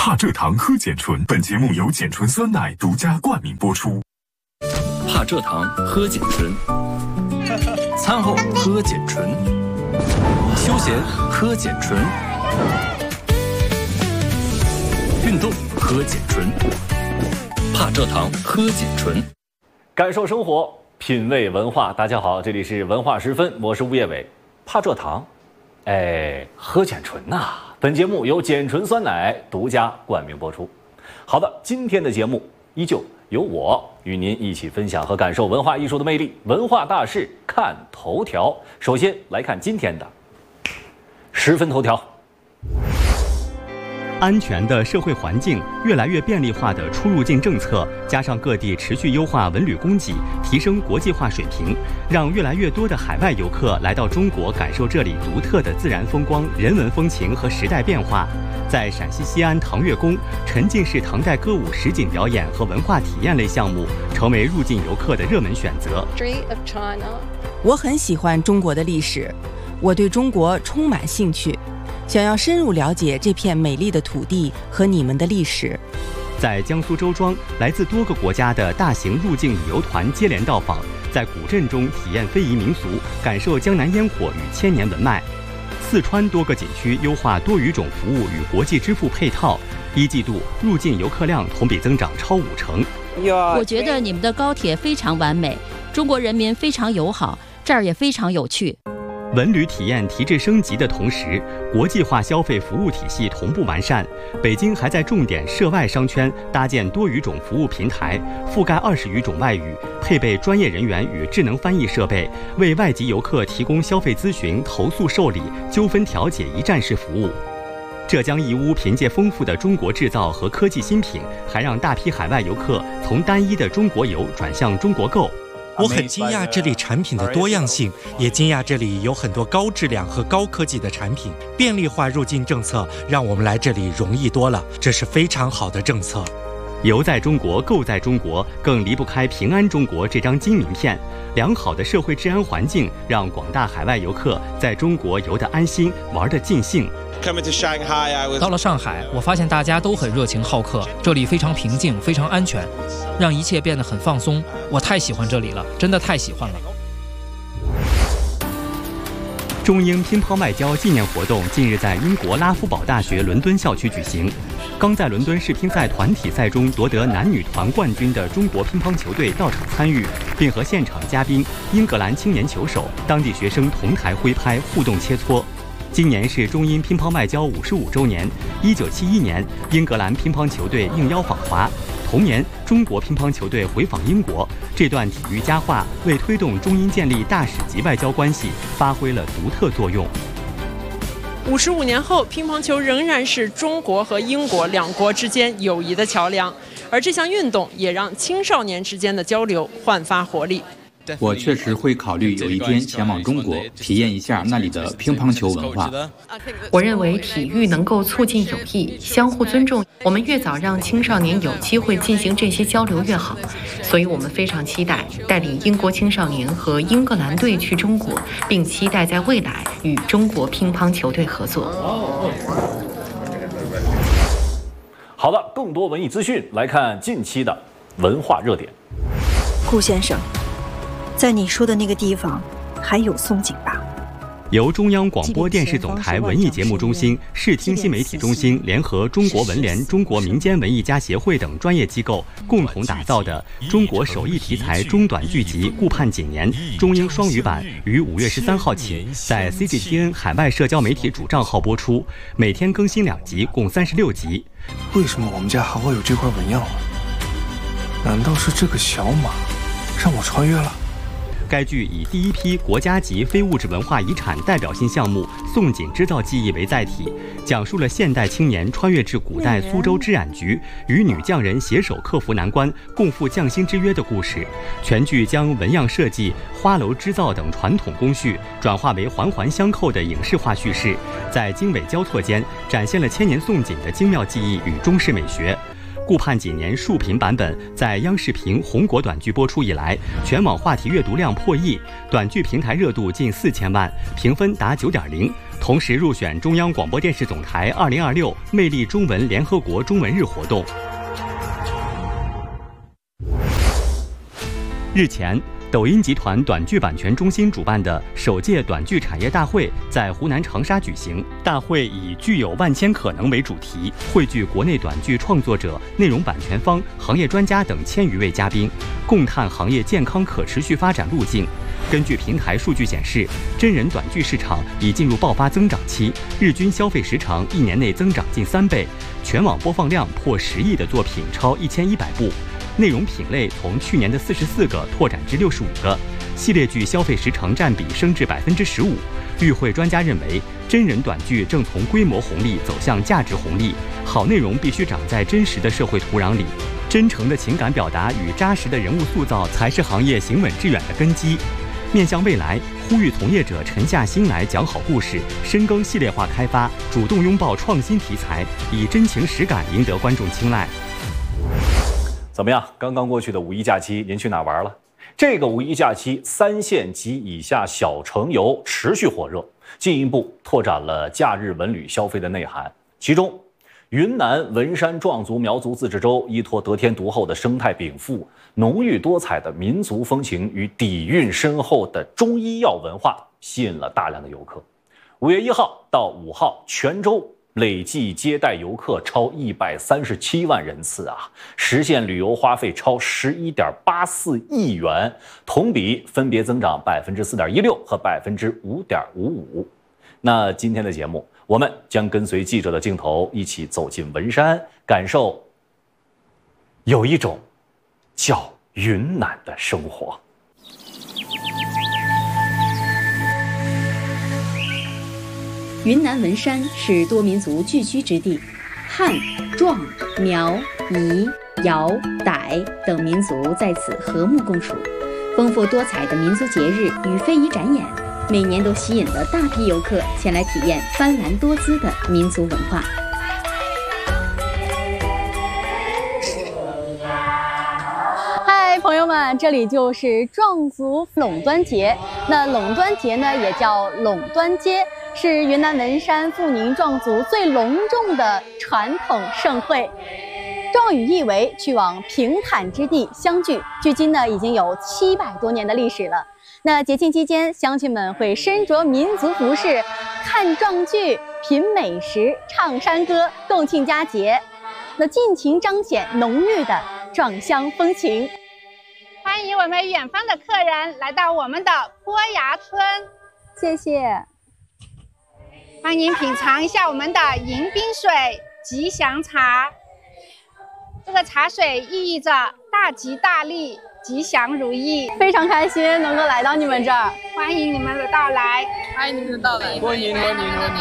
帕蔗糖喝碱醇，本节目由碱醇酸奶独家冠名播出。 帕蔗糖喝碱醇，餐后喝碱醇，休闲喝碱醇，运动喝碱醇，帕蔗糖喝碱醇， 感受生活，品味文化。大家好，这里是文化时分，我是吴业伟。帕蔗糖，喝碱醇呐！本节目由碱醇酸奶独家冠名播出。好的，今天的节目依旧由我与您一起分享和感受文化艺术的魅力。文化大事看头条，首先来看今天的10分头条。 安全的社会环境，越来越便利化的出入境政策，加上各地持续优化文旅供给，提升国际化水平，让越来越多的海外游客来到中国，感受这里独特的自然风光、人文风情和时代变化。在陕西西安唐月宫，沉浸式唐代歌舞实景表演和文化体验类项目成为入境游客的热门选择。 我很喜欢中国的历史，我对中国充满兴趣。想要深入了解这片美丽的土地和你们的历史。 在江苏周庄，来自多个国家的大型入境旅游团接连到访，在古镇中体验非遗民俗，感受江南烟火与千年文脉。四川多个景区优化多语种服务与国际支付配套，1季度入境游客量同比增长超50%。 我觉得你们的高铁非常完美，中国人民非常友好，这儿也非常有趣。 文旅体验提质升级的同时，国际化消费服务体系同步完善。北京还在重点涉外商圈搭建多语种服务平台，覆盖20余种外语，配备专业人员与智能翻译设备，为外籍游客提供消费咨询、投诉受理、纠纷调解一站式服务。浙江义乌凭借丰富的中国制造和科技新品，还让大批海外游客从单一的中国游转向中国购。 我很惊讶这里产品的多样性，也惊讶这里有很多高质量和高科技的产品。便利化入境政策让我们来这里容易多了，这是非常好的政策。 游在中国，购在中国，更离不开平安中国这张金名片。良好的社会治安环境让广大海外游客在中国游得安心，玩得尽兴。 到了上海，我发现大家都很热情好客，这里非常平静，非常安全，让一切变得很放松。我太喜欢这里了，真的太喜欢了。 中英乒乓外交纪念活动近日在英国拉夫堡大学伦敦校区举行。刚在伦敦世乒赛团体赛中夺得男女团冠军的中国乒乓球队到场参与，并和现场嘉宾英格兰青年球手、当地学生同台挥拍互动切磋。今年是中英乒乓外交55周年。1971年，英格兰乒乓球队应邀访华，同年中国乒乓球队回访英国。这段体育佳话为推动中英建立大使级外交关系发挥了独特作用。 55年后，乒乓球仍然是中国和英国两国之间友谊的桥梁，而这项运动也让青少年之间的交流焕发活力。 我确实会考虑有一天前往中国，体验一下那里的乒乓球文化。 我认为体育能够促进友谊，相互尊重。我们越早让青少年有机会进行这些交流越好，所以我们非常期待带领英国青少年和英格兰队去中国，并期待在未来与中国乒乓球队合作。 好的，更多文艺资讯来看近期的文化热点。 顾先生，在你说的那个地方还有松井吧？ 由中央广播电视总台文艺节目中心、视听新媒体中心联合中国文联、中国民间文艺家协会等专业机构共同打造的中国首义题材中短剧集《顾盼锦年》中英双语版于5月13号起在 CGTN 海外社交媒体主账号播出，每天更新2集，共36集。 为什么我们家还会有这块纹样？难道是这个小马让我穿越了？ 该剧以第一批国家级非物质文化遗产代表性项目宋锦织造记忆为载体，讲述了现代青年穿越至古代苏州织染局，与女匠人携手克服难关，共赴匠心之约的故事。全剧将纹样设计、花楼织造等传统工序转化为环环相扣的影视化叙事，在经纬交错间展现了千年宋锦的精妙技艺与中式美学。顾盼锦年竖屏版本在央视频红果短剧播出以来，全网话题阅读量破亿，短剧平台热度近4000万，评分达9.0， 同时入选中央广播电视总台2026魅力中文联合国中文日活动。日前，抖音集团短剧版权中心主办的首届短剧产业大会在湖南长沙举行。大会以“具有万千可能”为主题，汇聚国内短剧创作者、内容版权方、行业专家等1000余位嘉宾，共探行业健康可持续发展路径。根据平台数据显示，真人短剧市场已进入爆发增长期，日均消费时长1年内增长近3倍，全网播放量破10亿的作品超1100部。内容品类从去年的44个拓展至65个，系列剧消费时长占比升至15%。与会专家认为，真人短剧正从规模红利走向价值红利，好内容必须长在真实的社会土壤里，真诚的情感表达与扎实的人物塑造才是行业行稳致远的根基。面向未来，呼吁从业者沉下心来讲好故事，深耕系列化开发，主动拥抱创新题材，以真情实感赢得观众青睐。 怎么样？刚刚过去的五一假期，您去哪玩了？这个五一假期，3线及以下小城游持续火热，进一步拓展了假日文旅消费的内涵。其中，云南文山壮族苗族自治州依托得天独厚的生态禀赋、浓郁多彩的民族风情与底蕴深厚的中医药文化，吸引了大量的游客。5月1号到5号，全州累计接待游客超137万人次啊，实现旅游花费超11.84亿元，同比分别增长4.16%和5.55%。那今天的节目，我们将跟随记者的镜头，一起走进文山，感受有一种叫云南的生活。 云南文山是多民族聚居之地，汉、壮、苗、彝、瑶、傣等民族在此和睦共处，丰富多彩的民族节日与非遗展演，每年都吸引了大批游客前来体验斑斓多姿的民族文化。 嗨，朋友们，这里就是壮族垄端节。那垄端节呢，也叫垄端街，是云南文山富宁壮族最隆重的传统盛会。壮语意为去往平坦之地相聚，距今呢已经有700多年的历史了。那节庆期间，乡亲们会身着民族服饰，看壮剧、品美食、唱山歌，共庆佳节，那尽情彰显浓郁的壮乡风情。 欢迎我们远方的客人来到我们的坡崖村， 谢谢。 欢迎品尝一下我们的迎宾水吉祥茶。这个茶水寓意着大吉大利、吉祥如意， 非常开心能够来到你们这儿， 欢迎你们的到来， 欢迎你们的到来， 欢迎。